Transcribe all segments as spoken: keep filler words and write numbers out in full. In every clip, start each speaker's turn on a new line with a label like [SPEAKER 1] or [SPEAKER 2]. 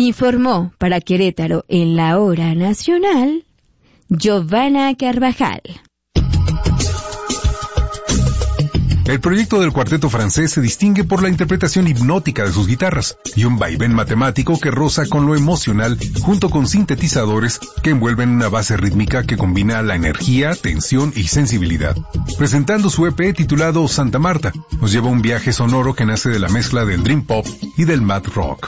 [SPEAKER 1] Informó para Querétaro en la Hora Nacional, Giovanna Carvajal.
[SPEAKER 2] El proyecto del cuarteto francés se distingue por la interpretación hipnótica de sus guitarras y un vaivén matemático que roza con lo emocional junto con sintetizadores que envuelven una base rítmica que combina la energía, tensión y sensibilidad. Presentando su E P titulado Santa Marta, nos lleva un viaje sonoro que nace de la mezcla del dream pop y del mad rock.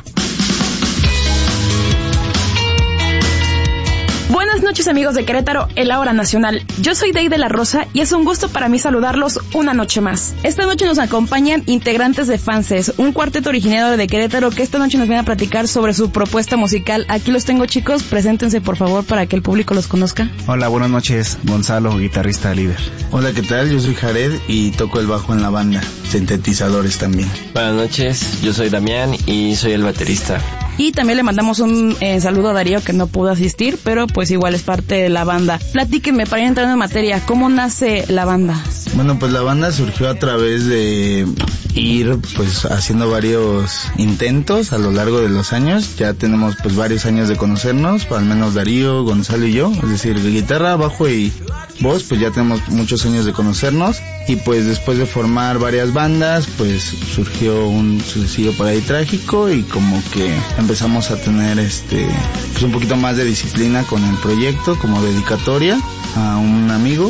[SPEAKER 3] Buenas noches, amigos de Querétaro, en la Hora Nacional. Yo soy Dey de la Rosa y es un gusto para mí saludarlos una noche más. Esta noche nos acompañan integrantes de Fances, un cuarteto originario de Querétaro que esta noche nos viene a platicar sobre su propuesta musical. Aquí los tengo, chicos, preséntense por favor para que el público los conozca.
[SPEAKER 4] Hola, buenas noches, Gonzalo, guitarrista líder.
[SPEAKER 5] Hola, ¿qué tal? Yo soy Jared y toco el bajo en la banda, sintetizadores también.
[SPEAKER 6] Buenas noches, yo soy Damián y soy el baterista.
[SPEAKER 3] Y también le mandamos un eh, saludo a Darío, que no pudo asistir, pero pues igual es parte de la banda. Platíquenme, para ir entrando en materia, ¿cómo nace la banda?
[SPEAKER 5] Bueno, pues la banda surgió a través de ir pues haciendo varios intentos a lo largo de los años. Ya tenemos pues varios años de conocernos, al menos Darío, Gonzalo y yo, es decir, guitarra, bajo y voz, pues ya tenemos muchos años de conocernos. Y pues después de formar varias bandas, pues surgió un sucesillo por ahí trágico y como que empezamos a tener este pues un poquito más de disciplina con el proyecto como dedicatoria a un amigo.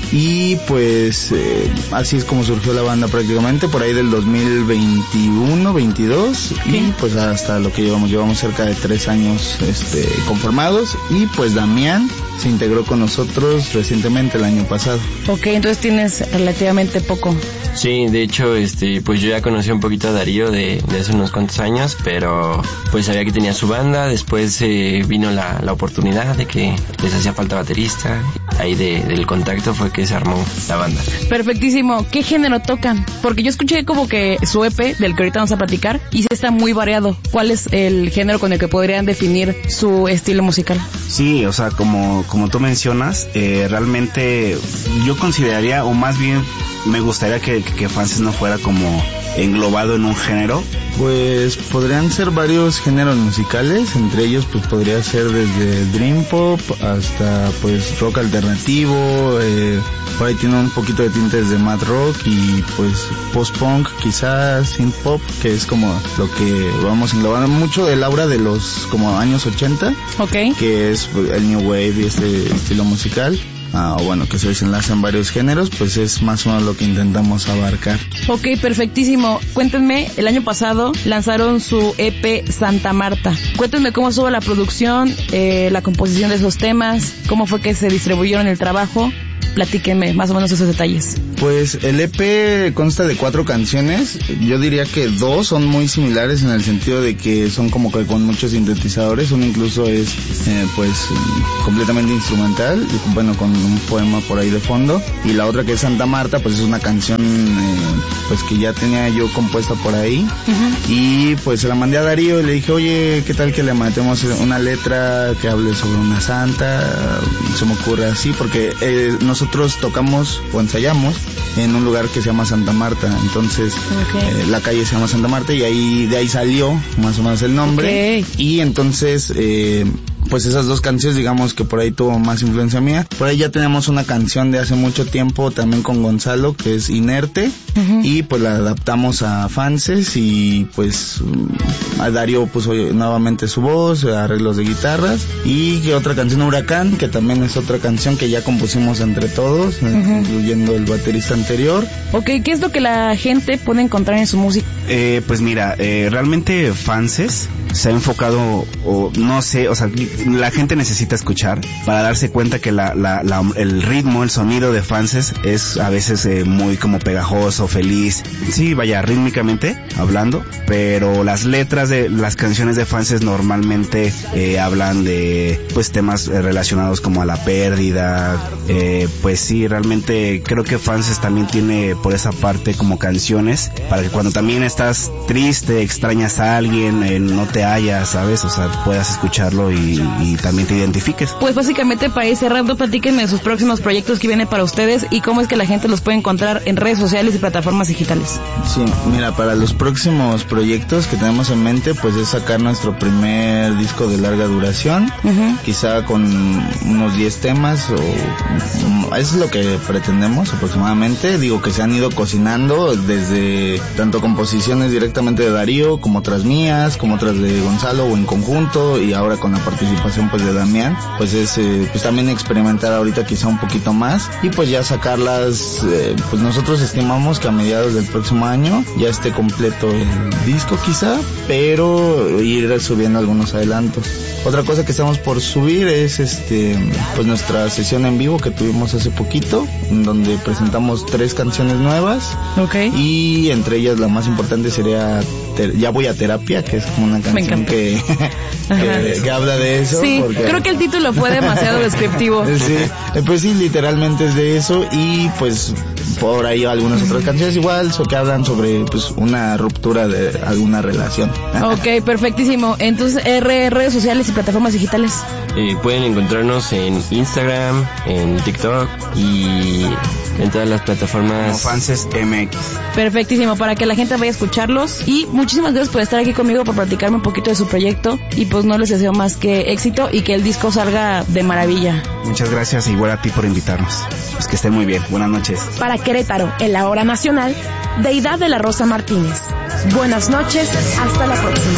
[SPEAKER 5] Y pues eh, así es como surgió la banda prácticamente por ahí del dos mil veintiuno, veintidós y pues hasta lo que llevamos, llevamos cerca de tres años este, conformados y pues Damián se integró con nosotros recientemente el año pasado.
[SPEAKER 3] Ok, entonces tienes relativamente poco.
[SPEAKER 6] Sí, de hecho, este, pues yo ya conocí un poquito a Darío de, de hace unos cuantos años, pero pues sabía que tenía su banda, después eh, vino la, la oportunidad de que les hacía falta baterista, ahí de, del contacto fue que se armó la banda.
[SPEAKER 3] Perfectísimo, ¿qué género tocan? Porque yo escuché como que su E P, del que ahorita vamos a platicar, y sí está muy variado. ¿Cuál es el género con el que podrían definir su estilo musical?
[SPEAKER 4] Sí, o sea, como, como tú mencionas, eh, realmente yo consideraría, o más bien me gustaría que, que, que Fances no fuera como englobado en un género.
[SPEAKER 5] Pues podrían ser varios géneros musicales, entre ellos pues podría ser desde dream pop hasta pues rock alternativo, eh, por ahí tiene un poquito de tintes de mad rock y pues post-punk quizás, synth pop, que es como lo que vamos englobando, mucho del aura de los como años ochenta,
[SPEAKER 3] okay,
[SPEAKER 5] que es el new wave y este estilo musical. Ah, bueno, que se desenlazan varios géneros, pues es más o menos lo que intentamos abarcar.
[SPEAKER 3] Ok, perfectísimo. Cuéntenme, el año pasado lanzaron su E P Santa Marta. Cuéntenme cómo estuvo la producción, eh, la composición de esos temas, cómo fue que se distribuyeron el trabajo. Platíquenme más o menos esos detalles.
[SPEAKER 5] Pues el E P consta de cuatro canciones. Yo diría que dos son muy similares en el sentido de que son como que con muchos sintetizadores. Uno incluso es eh, pues completamente instrumental, bueno, con un poema por ahí de fondo. Y la otra, que es Santa Marta, pues es una canción eh, pues que ya tenía yo compuesta por ahí. Uh-huh. Y pues se la mandé a Darío y le dije, oye, ¿qué tal que le metemos una letra que hable sobre una santa? Se me ocurre así, porque eh, nosotros Nosotros tocamos o ensayamos en un lugar que se llama Santa Marta, entonces okay. eh, la calle se llama Santa Marta y ahí de ahí salió más o menos el nombre,
[SPEAKER 3] okay.
[SPEAKER 5] Y entonces eh, pues esas dos canciones digamos que por ahí tuvo más influencia mía. Por ahí ya tenemos una canción de hace mucho tiempo también con Gonzalo que es Inerte, uh-huh. Y pues la adaptamos a Fances y pues a Darío puso nuevamente su voz, arreglos de guitarras y otra canción Huracán, que también es otra canción que ya compusimos entre todos, uh-huh. Incluyendo el baterista anterior.
[SPEAKER 3] Ok, ¿qué es lo que la gente puede encontrar en su música?
[SPEAKER 4] Eh, pues mira, eh, realmente Fances se ha enfocado, o no sé, o sea, la gente necesita escuchar para darse cuenta que la, la, la, el ritmo, el sonido de Fances es a veces eh, muy como pegajoso, feliz. Sí, vaya, rítmicamente hablando, pero las letras de las canciones de Fances normalmente eh, hablan de pues temas eh, relacionados como a la pérdida. Eh, pues sí, realmente creo que Fances también tiene por esa parte como canciones para que cuando también estás triste, extrañas a alguien, eh, no te hallas, ¿sabes? O sea, puedas escucharlo y, y también te identifiques.
[SPEAKER 3] Pues básicamente para ir cerrando, platíquenme de sus próximos proyectos que vienen para ustedes y cómo es que la gente los puede encontrar en redes sociales y plataformas digitales.
[SPEAKER 5] Sí, mira, para los próximos proyectos que tenemos en mente próximamente pues es sacar nuestro primer disco de larga duración, uh-huh. quizá con unos diez temas, o eso es lo que pretendemos aproximadamente. Digo que se han ido cocinando desde tanto composiciones directamente de Darío, como otras mías, como otras de Gonzalo o en conjunto, y ahora con la participación pues de Damián, pues es eh, pues también experimentar ahorita quizá un poquito más, y pues ya sacarlas, eh, pues nosotros estimamos que a mediados del próximo año ya esté completo el disco quizá, pero ir subiendo algunos adelantos. Otra cosa que estamos por subir es este pues nuestra sesión en vivo que tuvimos hace poquito, en donde presentamos tres canciones nuevas, okay. y entre ellas la más importante sería ter- Ya voy a terapia, que es como una canción que, que, que habla de eso.
[SPEAKER 3] Sí,
[SPEAKER 5] porque...
[SPEAKER 3] creo que el título fue demasiado descriptivo.
[SPEAKER 5] Sí, pues sí, literalmente es de eso, y pues por ahí algunas otras canciones igual so que hablan sobre pues una ruptura de alguna relación.
[SPEAKER 3] Ok, perfectísimo. Entonces, R, redes sociales y plataformas digitales.
[SPEAKER 6] Eh, pueden encontrarnos en Instagram, en TikTok y en todas las plataformas
[SPEAKER 4] como Fanses M X.
[SPEAKER 3] Perfectísimo, para que la gente vaya a escucharlos. Y muchísimas gracias por estar aquí conmigo, por platicarme un poquito de su proyecto. Y pues no les deseo más que éxito y que el disco salga de maravilla.
[SPEAKER 4] Muchas gracias, igual a ti por invitarnos. Pues que estén muy bien. Buenas noches.
[SPEAKER 3] Para Querétaro, en la hora nacional, Deidad de la Rosa Martínez. Buenas noches, hasta la próxima.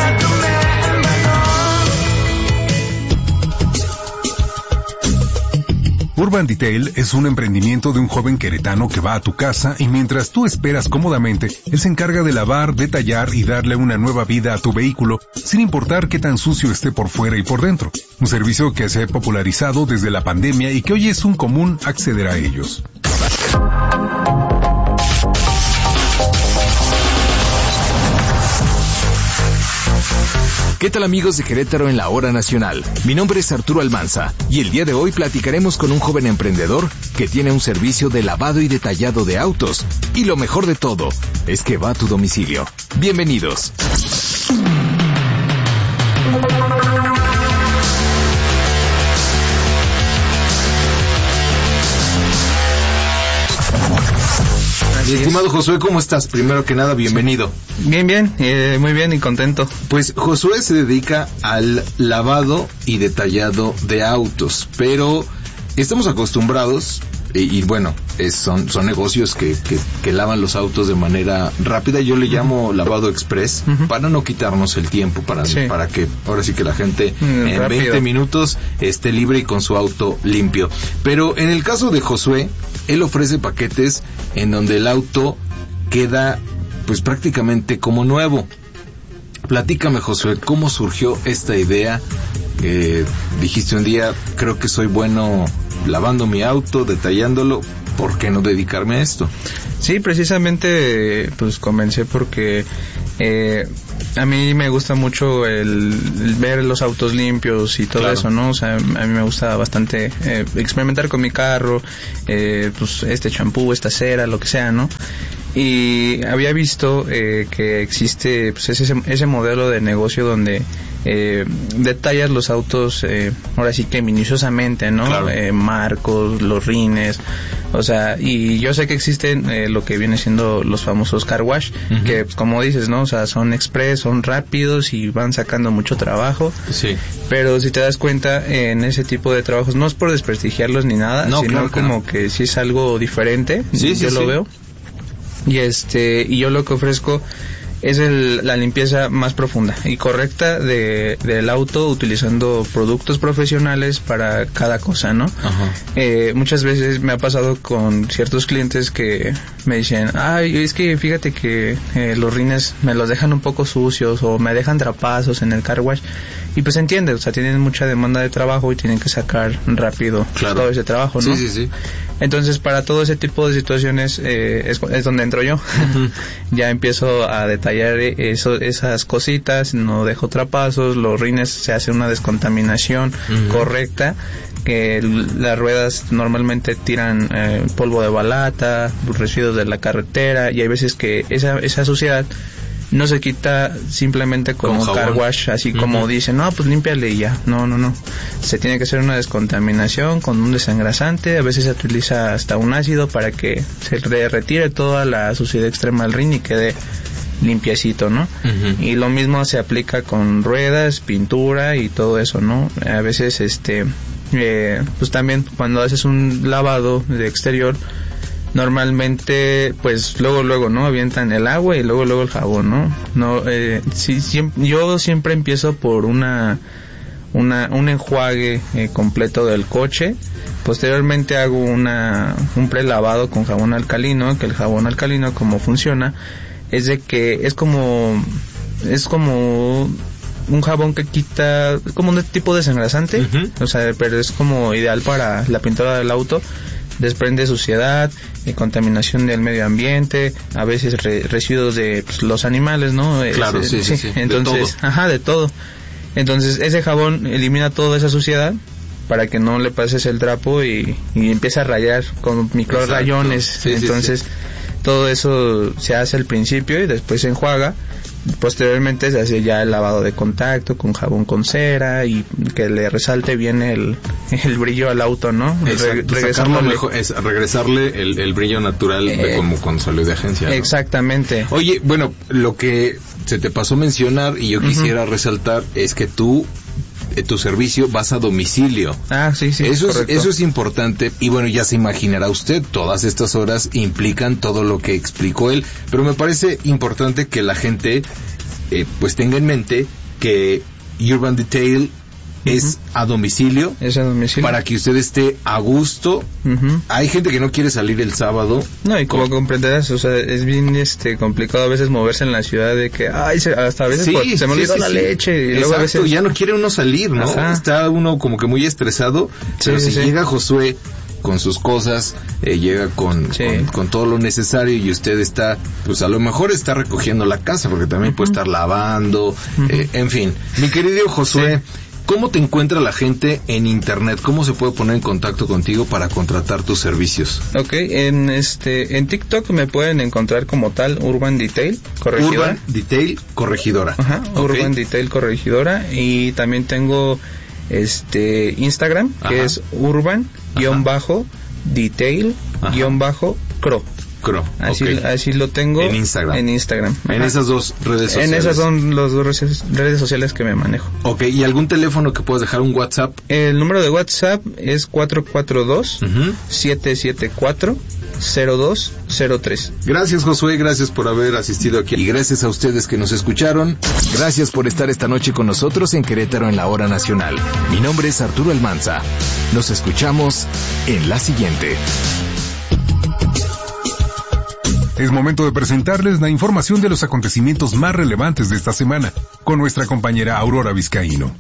[SPEAKER 2] Urban Detail es un emprendimiento de un joven queretano que va a tu casa y mientras tú esperas cómodamente, él se encarga de lavar, detallar y darle una nueva vida a tu vehículo, sin importar qué tan sucio esté por fuera y por dentro. Un servicio que se ha popularizado desde la pandemia y que hoy es un común acceder a ellos.
[SPEAKER 7] ¿Qué tal, amigos de Querétaro en la hora nacional? Mi nombre es Arturo Almanza y el día de hoy platicaremos con un joven emprendedor que tiene un servicio de lavado y detallado de autos. Y lo mejor de todo es que va a tu domicilio. Bienvenidos.
[SPEAKER 8] Estimado Josué, ¿cómo estás? Primero que nada, bienvenido.
[SPEAKER 5] Bien, bien, eh, muy bien y contento.
[SPEAKER 8] Pues Josué se dedica al lavado y detallado de autos, pero estamos acostumbrados, y, y bueno, es, son, son negocios que, que, que lavan los autos de manera rápida. Yo le llamo lavado express, uh-huh. para no quitarnos el tiempo, para, sí. para que ahora sí que la gente mm, en rápido. veinte minutos esté libre y con su auto limpio. Pero en el caso de Josué, él ofrece paquetes en donde el auto queda pues prácticamente como nuevo. Platícame, Josué, ¿cómo surgió esta idea? Eh, dijiste un día, creo que soy bueno lavando mi auto, detallándolo, ¿por qué no dedicarme a esto?
[SPEAKER 5] Sí, precisamente pues comencé porque eh, a mí me gusta mucho el, el ver los autos limpios y todo claro. eso, ¿no? O sea, a mí me gusta bastante eh, experimentar con mi carro, eh, pues este champú, esta cera, lo que sea, ¿no? Y había visto eh, que existe pues ese, ese modelo de negocio donde eh, detallas los autos, eh, ahora sí que minuciosamente, ¿no? Claro. Eh, marcos, los rines, o sea, y yo sé que existen eh, lo que viene siendo los famosos car wash, uh-huh. que pues, como dices, ¿no? O sea, son express, son rápidos y van sacando mucho trabajo. Sí. Pero si te das cuenta, en ese tipo de trabajos, no es por desprestigiarlos ni nada, no, sino claro que como no. que sí es algo diferente, sí, yo sí, lo sí. veo. Y este, y yo lo que ofrezco es el, la limpieza más profunda y correcta de, del auto, utilizando productos profesionales para cada cosa, ¿no? Ajá. Eh, muchas veces me ha pasado con ciertos clientes que me dicen, ay, es que fíjate que eh, los rines me los dejan un poco sucios o me dejan trapazos en el car wash. Y pues entiende, o sea, tienen mucha demanda de trabajo y tienen que sacar rápido claro. todo ese trabajo, ¿no? Sí, sí, sí. Entonces, para todo ese tipo de situaciones eh, es, es donde entro yo. Uh-huh. Ya empiezo a detallar eso, esas cositas, no dejo trapazos, los rines se hace una descontaminación uh-huh. correcta, que las ruedas normalmente tiran eh, polvo de balata, residuos de la carretera, y hay veces que esa, esa suciedad no se quita simplemente con un car wash, así uh-huh. como dicen, no, pues límpiale y ya. No, no, no. Se tiene que hacer una descontaminación con un desengrasante. A veces se utiliza hasta un ácido para que se retire toda la suciedad extrema del rin y quede limpiecito, ¿no? Uh-huh. Y lo mismo se aplica con ruedas, pintura y todo eso, ¿no? A veces, este, eh, pues también cuando haces un lavado de exterior, normalmente, pues luego, luego, ¿no? Avientan el agua y luego, luego el jabón, ¿no? No, eh, sí, siempre, yo siempre empiezo por una, una, un enjuague eh, completo del coche. Posteriormente hago una, un prelavado con jabón alcalino, que el jabón alcalino, como funciona, es de que es como, es como un jabón que quita, como un tipo de desengrasante, uh-huh. o sea, pero es como ideal para la pintura del auto, desprende suciedad, eh, contaminación del medio ambiente, a veces re, residuos de pues, los animales, ¿no?
[SPEAKER 8] Claro,
[SPEAKER 5] es,
[SPEAKER 8] sí, sí, sí,
[SPEAKER 5] entonces,
[SPEAKER 8] de todo.
[SPEAKER 5] Ajá, de todo. Entonces, ese jabón elimina toda esa suciedad para que no le pases el trapo y, y empieza a rayar con micro rayones. Sí, entonces, sí, sí. todo eso se hace al principio y después se enjuaga. Posteriormente se hace ya el lavado de contacto con jabón con cera y que le resalte bien el, el brillo al auto, ¿no?
[SPEAKER 8] Exacto, regresarle, mejor, es regresarle el, el brillo natural eh, de como cuando salió de agencia, ¿no?
[SPEAKER 5] Exactamente.
[SPEAKER 8] Oye, bueno, lo que se te pasó mencionar y yo quisiera uh-huh. resaltar es que tú tu servicio vas a domicilio.
[SPEAKER 5] Ah, sí, sí.
[SPEAKER 8] Eso
[SPEAKER 5] correcto.
[SPEAKER 8] es, eso es importante y bueno, ya se imaginará usted, todas estas horas implican todo lo que explicó él, pero me parece importante que la gente eh, pues tenga en mente que Urban Detail es uh-huh. a domicilio,
[SPEAKER 5] es a domicilio
[SPEAKER 8] para que usted esté a gusto. Uh-huh. Hay gente que no quiere salir el sábado.
[SPEAKER 5] No, y como con... comprenderás, o sea, es bien este complicado a veces moverse en la ciudad de que, ay, se, hasta a veces
[SPEAKER 8] sí,
[SPEAKER 5] por, se me olvidó
[SPEAKER 8] sí,
[SPEAKER 5] la
[SPEAKER 8] sí.
[SPEAKER 5] leche. Y
[SPEAKER 8] Exacto,
[SPEAKER 5] luego a veces
[SPEAKER 8] ya no quiere uno salir, ¿no? Ajá. Está uno como que muy estresado, sí, pero si sí. llega Josué con sus cosas, eh, llega con, sí. con con todo lo necesario y usted está, pues a lo mejor está recogiendo la casa, porque también uh-huh. puede estar lavando, uh-huh. eh, en fin. Mi querido Josué, sí. ¿cómo te encuentra la gente en internet? ¿Cómo se puede poner en contacto contigo para contratar tus servicios?
[SPEAKER 5] Ok, en este, en TikTok me pueden encontrar como tal Urban Detail Corregidora.
[SPEAKER 8] Urban Detail Corregidora.
[SPEAKER 5] Ajá, okay. Urban Detail Corregidora. Y también tengo este Instagram, Ajá. que es Urban guión bajo Detail guión bajo Cro.
[SPEAKER 8] Cro.
[SPEAKER 5] Así,
[SPEAKER 8] okay.
[SPEAKER 5] así lo tengo
[SPEAKER 8] en Instagram.
[SPEAKER 5] En Instagram.
[SPEAKER 8] En
[SPEAKER 5] Ajá.
[SPEAKER 8] esas dos redes sociales.
[SPEAKER 5] En esas son las dos redes sociales que me manejo.
[SPEAKER 8] Ok, ¿y algún teléfono que puedas dejar, un WhatsApp?
[SPEAKER 5] El número de WhatsApp es cuatro cuatro dos, siete siete cuatro, cero dos cero tres.
[SPEAKER 8] Gracias, Josué, gracias por haber asistido aquí y gracias a ustedes que nos escucharon.
[SPEAKER 7] Gracias por estar esta noche con nosotros en Querétaro en la Hora Nacional. Mi nombre es Arturo Almanza. Nos escuchamos en la siguiente.
[SPEAKER 2] Es momento de presentarles la información de los acontecimientos más relevantes de esta semana, con nuestra compañera Aurora Vizcaíno.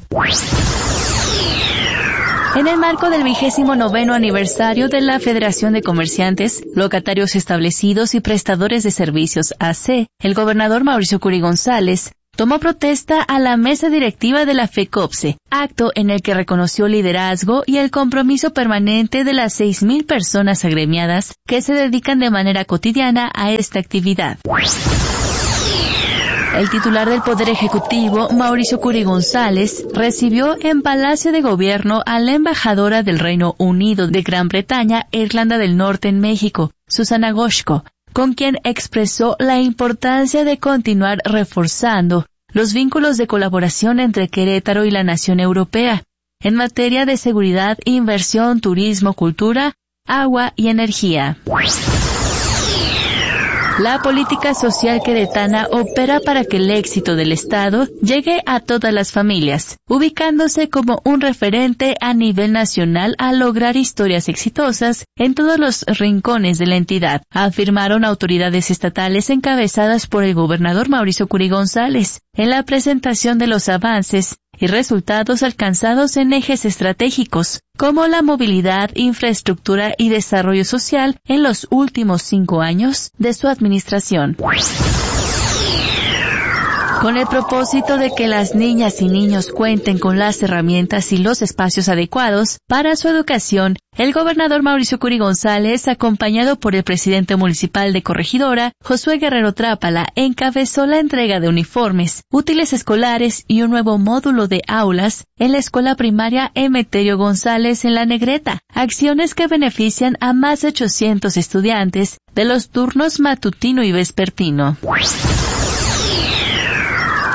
[SPEAKER 9] En el marco del vigésimo noveno aniversario de la Federación de Comerciantes, Locatarios Establecidos y Prestadores de Servicios A C, el gobernador Mauricio Curi González tomó protesta a la mesa directiva de la FECOPSE, acto en el que reconoció el liderazgo y el compromiso permanente de las seis mil personas agremiadas que se dedican de manera cotidiana a esta actividad. El titular del Poder Ejecutivo, Mauricio Curi González, recibió en Palacio de Gobierno a la embajadora del Reino Unido de Gran Bretaña e Irlanda del Norte en México, Susana Goshko, con quien expresó la importancia de continuar reforzando los vínculos de colaboración entre Querétaro y la nación europea en materia de seguridad, inversión, turismo, cultura, agua y energía. La política social queretana opera para que el éxito del Estado llegue a todas las familias, ubicándose como un referente a nivel nacional a lograr historias exitosas en todos los rincones de la entidad, afirmaron autoridades estatales encabezadas por el gobernador Mauricio Curi González en la presentación de los avances y resultados alcanzados en ejes estratégicos, como la movilidad, infraestructura y desarrollo social en los últimos cinco años de su administración. Con el propósito de que las niñas y niños cuenten con las herramientas y los espacios adecuados para su educación, el gobernador Mauricio Curi González, acompañado por el presidente municipal de Corregidora, Josué Guerrero Trápala, encabezó la entrega de uniformes, útiles escolares y un nuevo módulo de aulas en la escuela primaria Emeterio González en La Negreta, acciones que benefician a más de ochocientos estudiantes de los turnos matutino y vespertino.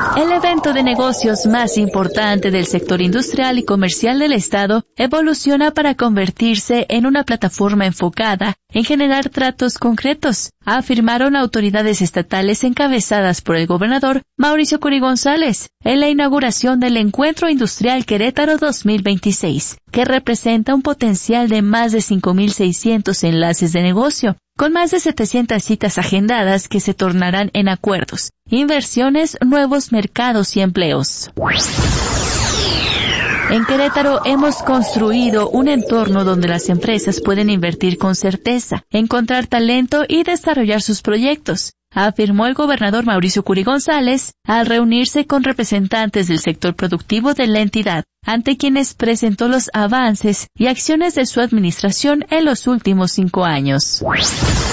[SPEAKER 9] El evento de negocios más importante del sector industrial y comercial del Estado evoluciona para convertirse en una plataforma enfocada en generar tratos concretos, afirmaron autoridades estatales encabezadas por el gobernador Mauricio Curi González en la inauguración del Encuentro Industrial Querétaro dos mil veintiséis, que representa un potencial de más de cinco mil seiscientos enlaces de negocio, con más de setecientas citas agendadas que se tornarán en acuerdos, inversiones, nuevos mercados y empleos. En Querétaro hemos construido un entorno donde las empresas pueden invertir con certeza, encontrar talento y desarrollar sus proyectos, afirmó el gobernador Mauricio Curi González al reunirse con representantes del sector productivo de la entidad, ante quienes presentó los avances y acciones de su administración en los últimos cinco años.